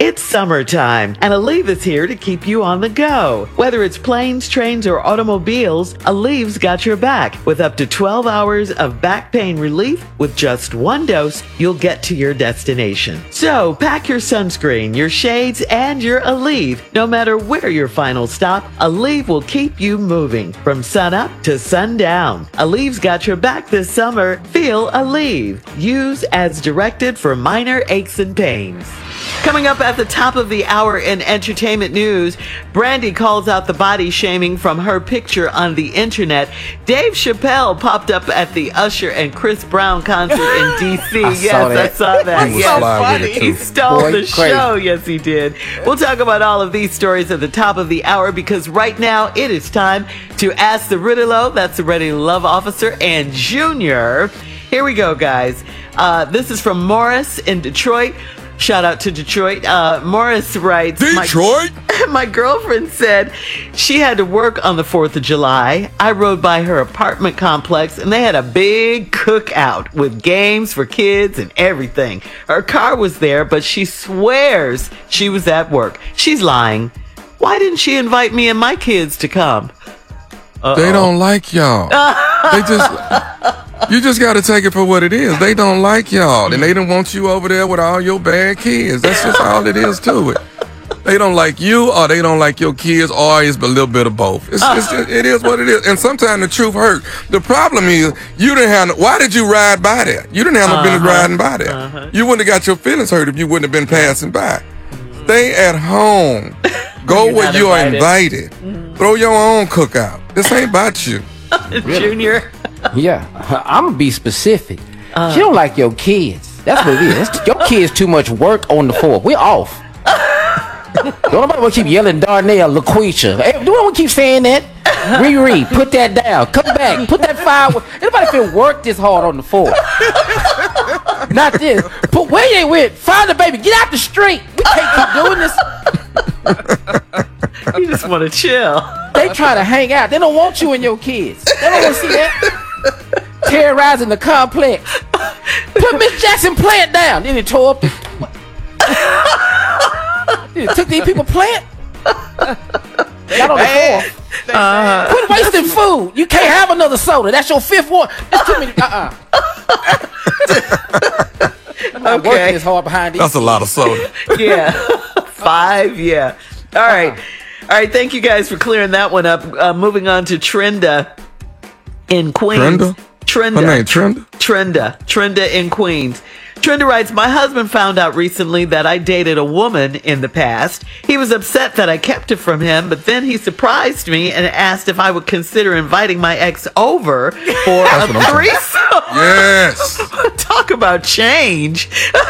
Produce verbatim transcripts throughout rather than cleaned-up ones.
It's summertime, and Aleve is here to keep you on the go. Whether it's planes, trains, or automobiles, Aleve's got your back. With up to twelve hours of back pain relief, with just one dose, you'll get to your destination. So pack your sunscreen, your shades, and your Aleve. No matter where your final stop, Aleve will keep you moving from sun up to sundown. Aleve's got your back this summer. Feel Aleve. Use as directed for minor aches and pains. Coming up at the top of the hour in entertainment news, Brandy calls out the body shaming from her picture on the internet. Dave Chappelle popped up at the Usher and Chris Brown concert in D C I Yes, saw that. I saw that. He was Yes. fly with it, too. He stole Boy, the crazy. show. Yes, he did. We'll talk about all of these stories at the top of the hour because right now it is time to ask the Riddle. That's the Ready Love Officer and Junior. Here we go, guys. Uh, this is from Morris in Detroit. Shout out to Detroit. Uh, Morris writes, Detroit? My, my girlfriend said she had to work on the fourth of July. I rode by her apartment complex and they had a big cookout with games for kids and everything. Her car was there, but she swears she was at work. She's lying. Why didn't she invite me and my kids to come? Uh-oh. They don't like y'all. They just... You just got to take it for what it is. They don't like y'all, and they don't want you over there with all your bad kids. That's just all it is to it. They don't like you, or they don't like your kids, or it's a little bit of both. It's, it's just, it is what it is. And sometimes the truth hurts. The problem is, you didn't have. No, why did you ride by there? You didn't have no uh-huh. business riding by there. Uh-huh. You wouldn't have got your feelings hurt if you wouldn't have been passing by. Stay at home. Go You're where not you're invited. invited. Mm-hmm. Throw your own cookout. This ain't about you. Junior. Yeah, I'm gonna be specific. Uh, she don't like your kids. That's what it is. It's- Your kids too much work on the floor. We're off. Don't nobody want to keep yelling Darnell, LaQuisha. Hey, do anyone keep saying that? Riri, put that down. Come back. Put that fire. Anybody feel work this hard on the floor? Not this. Put where you with? Find the baby. Get out the street. We can't keep doing this. You just want to chill. They try to hang out. They don't want you and your kids. They don't want to see that. Terrorizing the complex. Put Miss Jackson plant down. Then he tore up the. Then he took these people plant. Got on the floor. Uh, Quit wasting food. You can't have another soda. That's your fifth one. That's too many. Uh uh I'm not Okay. working this hard behind these. That's a lot of soda. Yeah. Five, yeah. All right. All right, thank you guys for clearing that one up. Uh, moving on to Trenda in Queens. Trenda? Trenda. Her name Trenda? Trenda. Trenda in Queens. Trenda writes, my husband found out recently that I dated a woman in the past. He was upset that I kept it from him, but then he surprised me and asked if I would consider inviting my ex over for a what I'm saying. threesome. Yes. Talk about change.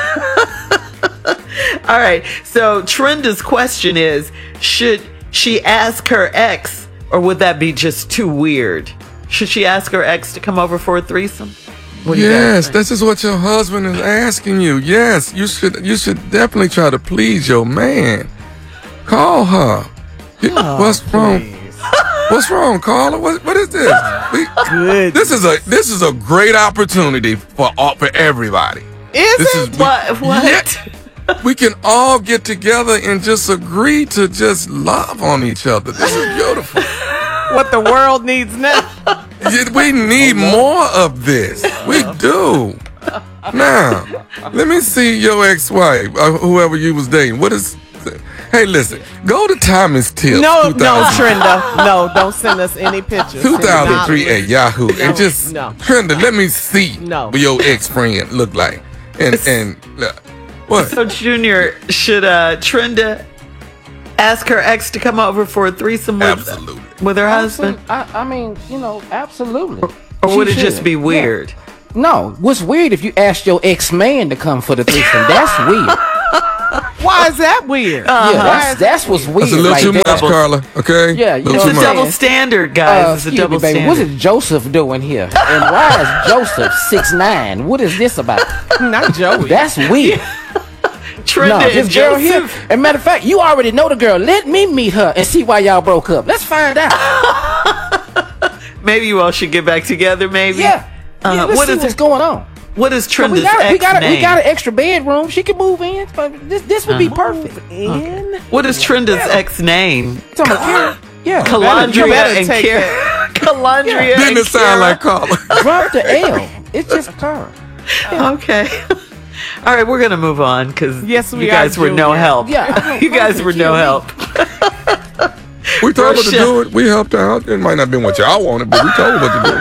All right. So Trenda's question is, should she ask her ex, or would that be just too weird? Should she ask her ex to come over for a threesome? What do you guys Yes, think? this is what your husband is asking you. Yes, you should you should definitely try to please your man. Call her. You- Oh, What's wrong? What's wrong, Carla? What what is this? We, Good. this is a this is a great opportunity for all, for everybody. Is This it? is- what? What? Yeah. We can all get together and just agree to just love on each other. This is beautiful. What the world needs now. Yeah, we need more of this. We do. Now, let me see your ex-wife, uh, whoever you was dating. What is? Hey, listen. Go to Thomas Tips. No, no, two thousand Trenda. No, don't send us any pictures. two thousand three at Yahoo, No, and just no. Trenda, let me see No. what your ex-friend look like. And and uh, what? So Junior, should uh, Trenda ask her ex to come over for a threesome with, Absolutely. with her husband? I, I mean, you know, absolutely. Or would She it just should. be Yeah. weird? No, what's weird if you ask your ex-man to come for the threesome? That's weird. Why is that weird? Yeah, Why that's, is that's what's weird. That's a little right too there. much, Carla. Okay. Yeah, you little know It's too a what I'm much. double standard, guys. Uh, it's a excuse double me, baby. standard. What is Joseph doing here? And why is Joseph six nine? What is this about? Not Joey. That's weird. Trenda No, and this girl here. Joseph. And matter of fact, you already know the girl. Let me meet her and see why y'all broke up. Let's find out. Maybe you all should get back together. Maybe. Yeah. Uh, yeah let's what see is what's it? going on. What is So Trenda's we got, ex we, got a, name? we got an extra bedroom. She can move in. But this this would be perfect. In. What is Trenda's ex name? Talking about Karen? Yeah. Calandria better and take Karen. Calandria Didn't and it sound Kara. like Carla? Drop the L. It's just Karen. Okay. All right, we're gonna move on because Yes, we you guys are, were no Junior. help. Yeah. You guys were no help. We told her to Rochelle. do it. We helped her out. It might not have been what y'all wanted, but we told her what to do.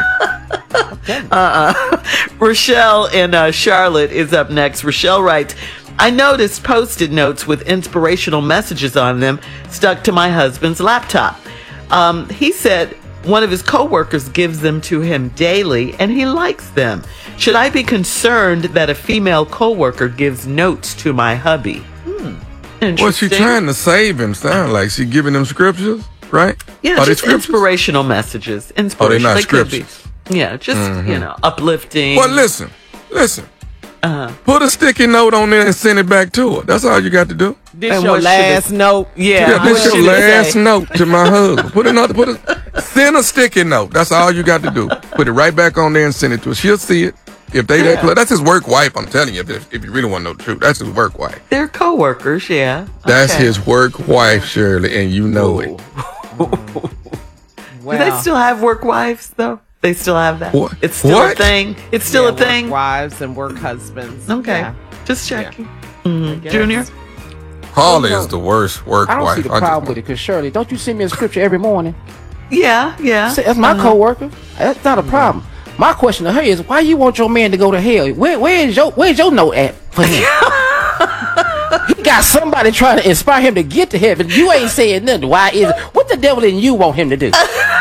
Rochelle in uh, Charlotte is up next. Rochelle writes, I noticed post-it notes with inspirational messages on them stuck to my husband's laptop. Um, he said one of his coworkers gives them to him daily and he likes them. Should I be concerned that a female coworker gives notes to my hubby? Hmm. Well, she Interesting. trying to save him. Sound like she giving them scriptures, right? Yeah, Are they just scriptures? inspirational messages. Oh, Inspirational. they're not They could be. scriptures. Yeah, just, you know, uplifting. Well, listen, listen. Uh-huh. Put a sticky note on there and send it back to her. That's all you got to do. This And your what should last it- note. Yeah, Yeah, what this your should it last say? note to my husband. Put another, put a, send a sticky note. That's all you got to do. Put it right back on there and send it to her. She'll see it. If they that close, that's his work wife. I'm telling you, if, if you really want to know the truth, that's his work wife. They're coworkers, yeah. That's Okay. his work wife, Shirley, and you know it. Do Wow. they still have work wives though? They still have that. What? It's still What? a thing. It's still Yeah, a thing. Work wives and work husbands. Okay, Yeah. just checking. I Mhm. guess. Junior. Holly is the worst work I don't wife. see the I just- problem with it because Shirley, don't you send me a scripture every morning? Yeah, yeah. See, that's my Uh-huh. coworker. That's not a problem. My question to her is, why you want your man to go to hell? Where, where is your Where's your note at for him? He got somebody trying to inspire him to get to heaven. You ain't saying nothing. Why is it? What the devil in you want him to do?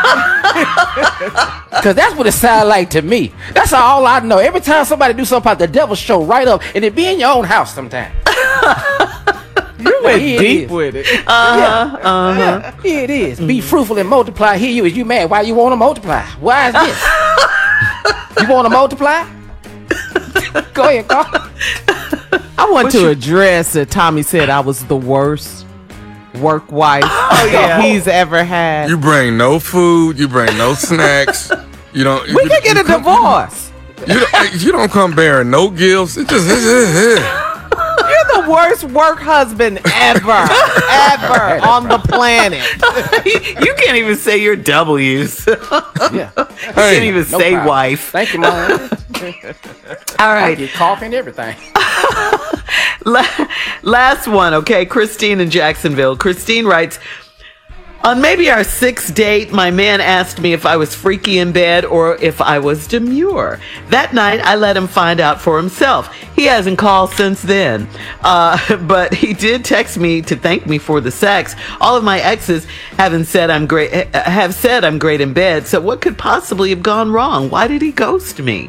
Because that's what it sounds like to me. That's all I know. Every time somebody do something about the devil show right up, and it be in your own house sometime. You went Here it deep is. with it. Uh-huh. Uh-huh. Yeah, here it is. Be fruitful and multiply. Here you is. You mad? Why you want to multiply? Why is this? You want to multiply? Go ahead, Carl. I want to address that Tommy said I was the worst work wife yeah. he's ever had. You bring no food. You bring no snacks. You don't. we you, can get you a come- divorce. You don't, you don't come bearing no gifts. It just. You're the worst work husband ever, ever on the planet. You can't even say your W's. You Yeah. can't even No say problem. wife. Thank you, Mom. All I right. get coffee and everything. La- Last one, okay? Christine in Jacksonville. Christine writes, on maybe our sixth date, my man asked me if I was freaky in bed or if I was demure. That night, I let him find out for himself. He hasn't called since then, uh, but he did text me to thank me for the sex. All of my exes haven't said I'm great. Have said I'm great in bed. So what could possibly have gone wrong? Why did he ghost me?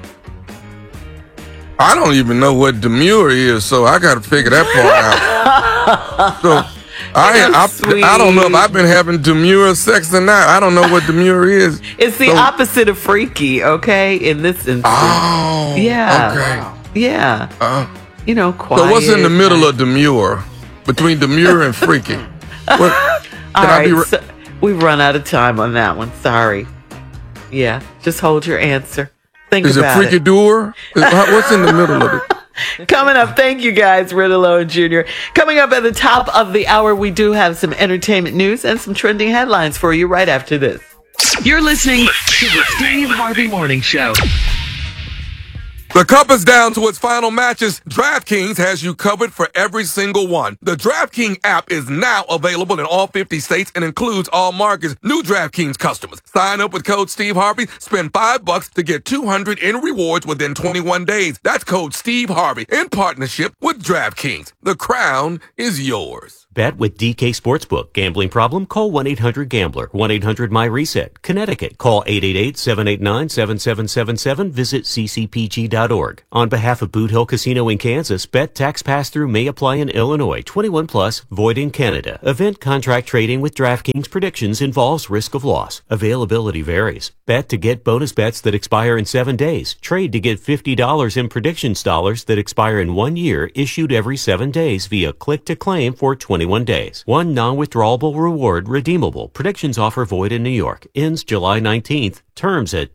I don't even know what demure is, so I got to figure that part out. So I, You're I, I don't know if sweet. I've been having demure sex or not. I don't know what demure is. It's the So- opposite of freaky, okay? In this instance. Oh, Yeah. Okay. Yeah. Uh, You know, quiet. so what's in the middle of demure? Between demure and freaky? What, All can I right, be? Re- so we've run out of time on that one. Sorry. Yeah, just hold your answer. Think is it about freaky it. doer? Is- how- What's in the middle of it? Coming up, thank you guys, Riddle and Junior Coming up at the top of the hour, we do have some entertainment news and some trending headlines for you right after this. You're listening to the Steve Harvey Morning Show. The cup is down to its final matches. DraftKings has you covered for every single one. The DraftKings app is now available in all fifty states and includes all markets. New DraftKings customers. Sign up with code Steve Harvey. Spend five bucks to get two hundred in rewards within twenty-one days. That's code Steve Harvey in partnership with DraftKings. The crown is yours. Bet with D K Sportsbook. Gambling problem? Call one eight hundred gambler. one eight hundred my reset. Connecticut. Call eight eight eight, seven eight nine, seven seven seven seven. Visit c c p g dot org. On behalf of Boot Hill Casino in Kansas, bet tax pass-through may apply in Illinois. twenty-one plus, void in Canada. Event contract trading with DraftKings predictions involves risk of loss. Availability varies. Bet to get bonus bets that expire in seven days. Trade to get fifty dollars in predictions dollars that expire in one year, issued every seven days via click-to-claim for twenty-one days. One non-withdrawable reward redeemable. Predictions offer void in New York. Ends July nineteenth, Terms at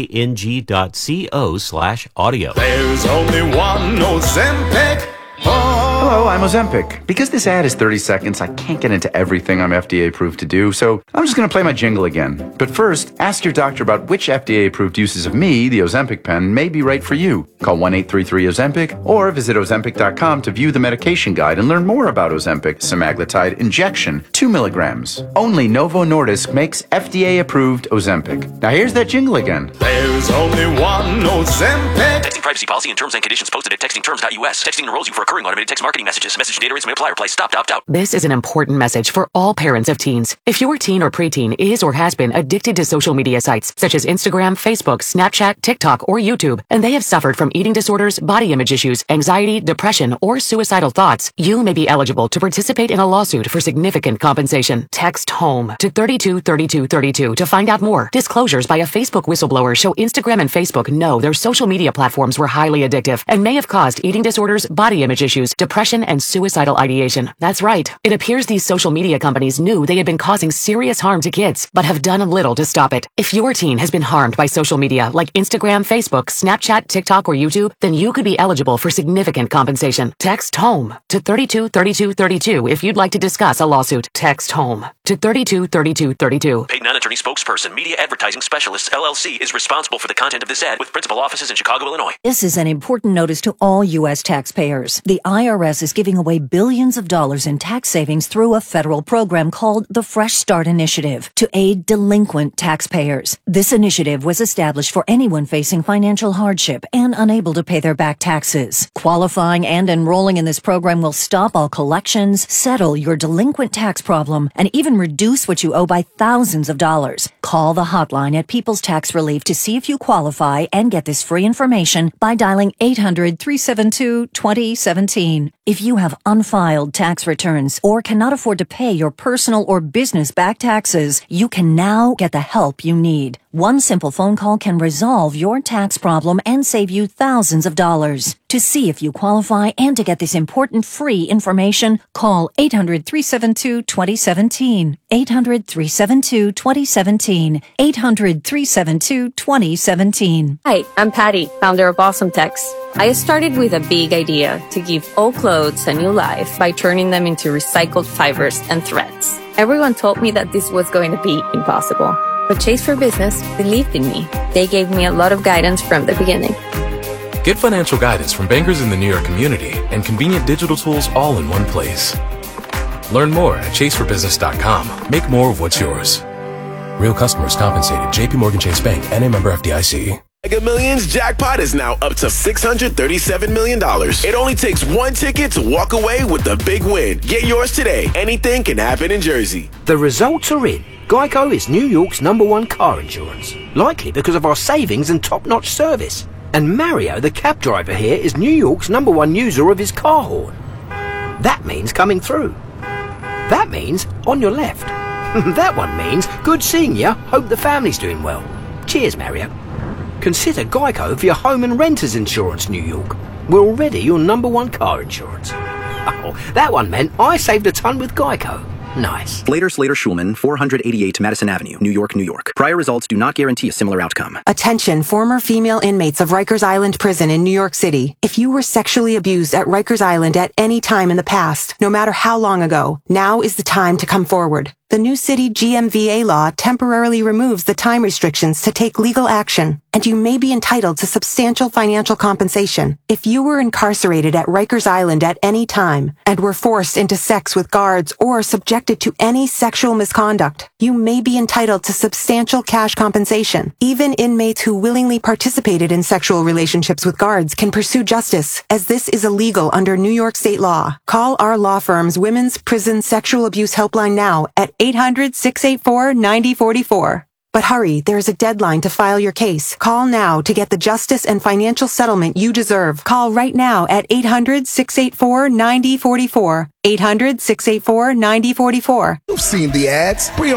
dkng.co slash audio. There's only one Ozempic. Hello, I'm Ozempic. Because this ad is thirty seconds, I can't get into everything I'm F D A approved to do, so I'm just going to play my jingle again. But first, ask your doctor about which F D A approved uses of me, the Ozempic pen, may be right for you. Call one eight three three Ozempic or visit Ozempic dot com to view the medication guide and learn more about Ozempic semaglutide injection, two milligrams. Only Novo Nordisk makes F D A approved Ozempic. Now here's that jingle again. There's only one Ozempic. Texting privacy policy and terms and conditions posted at texting terms dot U S. Texting enrolls you for recurring automated text marketing messages. Message data rates may apply. Reply stop, opt out. This is an important message for all parents of teens. If your teen or preteen is or has been addicted to social media sites such as Instagram, Facebook, Snapchat, TikTok, or YouTube, and they have suffered from eating disorders, body image issues, anxiety, depression, or suicidal thoughts, you may be eligible to participate in a lawsuit for significant compensation. Text HOME to thirty-two thirty-two thirty-two to find out more. Disclosures by a Facebook whistleblower show Instagram and Facebook know their social media platforms were highly addictive and may have caused eating disorders, body image issues, depression, and suicidal ideation. That's right. It appears these social media companies knew they had been causing serious harm to kids, but have done little to stop it. If your teen has been harmed by social media like Instagram, Facebook, Snapchat, TikTok, or YouTube, then you could be eligible for significant compensation. Text HOME to thirty-two thirty-two thirty-two if you'd like to discuss a lawsuit. Text HOME to thirty-two thirty-two thirty-two. Paid non-attorney spokesperson, Media Advertising Specialists, L L C, is responsible for the content of this ad with principal offices in Chicago, Illinois. This is an important notice to all U S taxpayers. The I R S is giving away billions of dollars in tax savings through a federal program called the Fresh Start Initiative to aid delinquent taxpayers. This initiative was established for anyone facing financial hardship and unable to pay their back taxes. Qualifying and enrolling in this program will stop all collections, settle your delinquent tax problem, and even reduce what you owe by thousands of dollars. Call the hotline at People's Tax Relief to see if you qualify and get this free information by dialing eight hundred, three seven two, two zero one seven. If you have unfiled tax returns or cannot afford to pay your personal or business back taxes, you can now get the help you need. One simple phone call can resolve your tax problem and save you thousands of dollars. To see if you qualify and to get this important free information, call eight hundred, three seven two, two zero one seven. eight hundred, three seven two, two zero one seven. eight hundred, three seven two, two zero one seven. Hi, I'm Patty, founder of Awesome Tex. I started with a big idea to give old clothes a new life by turning them into recycled fibers and threads. Everyone told me that this was going to be impossible. But Chase for Business believed in me. They gave me a lot of guidance from the beginning. Get financial guidance from bankers in the New York community and convenient digital tools all in one place. Learn more at chase for business dot com. Make more of what's yours. Real customers compensated. J P Morgan Chase Bank, N A member F D I C. Mega Millions jackpot is now up to six hundred thirty-seven million dollars. It only takes one ticket to walk away with the big win. Get yours today. Anything can happen in Jersey. The results are in. Geico is New York's number one car insurance, likely because of our savings and top-notch service. And Mario, the cab driver here, is New York's number one user of his car horn. That means coming through. That means on your left. That one means good seeing you. Hope the family's doing well. Cheers, Mario. Consider Geico for your home and renters insurance, New York. We're already your number one car insurance. Oh, that one meant I saved a ton with Geico. Nice. Slater, Slater, Schulman, four eighty-eight Madison Avenue, New York, New York. Prior results do not guarantee a similar outcome. Attention, former female inmates of Rikers Island Prison in New York City. If you were sexually abused at Rikers Island at any time in the past, no matter how long ago, now is the time to come forward. The new city G M V A law temporarily removes the time restrictions to take legal action, and you may be entitled to substantial financial compensation. If you were incarcerated at Rikers Island at any time and were forced into sex with guards or subjected to any sexual misconduct, you may be entitled to substantial cash compensation. Even inmates who willingly participated in sexual relationships with guards can pursue justice, as this is illegal under New York state law. Call our law firm's Women's Prison Sexual Abuse Helpline now at eight hundred, six eight four, nine zero four four. But hurry, there is a deadline to file your case. Call now to get the justice and financial settlement you deserve. Call right now at eight hundred, six eight four, nine zero four four. eight hundred, six eight four, nine zero four four. You've seen the ads. Pre